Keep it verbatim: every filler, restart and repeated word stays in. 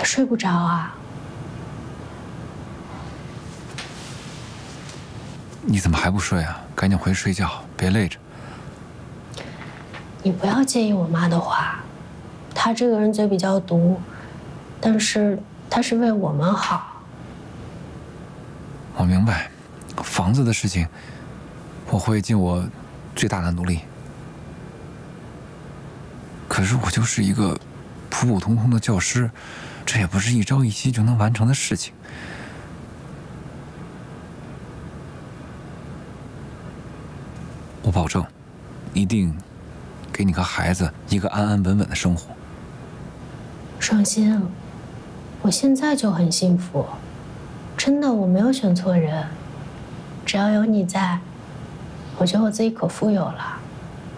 睡不着啊？ 你怎么还不睡啊？赶紧回去睡觉，别累着。 你不要介意我妈的话，她这个人嘴比较毒，但是她是为我们好。 我明白，房子的事情，我会尽我最大的努力。可是我就是一个普普通通的教师，这也不是一朝一夕就能完成的事情。我保证，一定给你和孩子一个安安稳稳的生活。 放心，我现在就很幸福，真的，我没有选错人。只要有你在，我觉得我自己可富有了。